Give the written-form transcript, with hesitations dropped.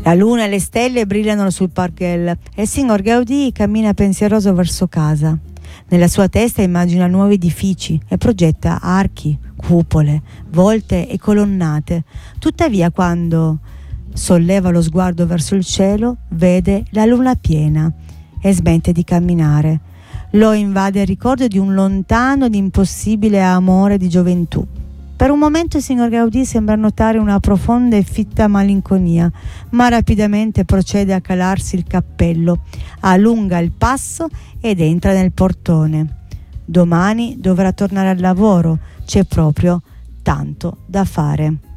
La luna e le stelle brillano sul parquet e il signor Gaudì cammina pensieroso verso casa. Nella sua testa immagina nuovi edifici e progetta archi, cupole, volte e colonnate. Tuttavia, quando solleva lo sguardo verso il cielo, vede la luna piena e smette di camminare. Lo invade il ricordo di un lontano ed impossibile amore di gioventù. Per un momento il signor Gaudì sembra notare una profonda e fitta malinconia, ma rapidamente procede a calarsi il cappello, allunga il passo ed entra nel portone. Domani dovrà tornare al lavoro, c'è proprio tanto da fare.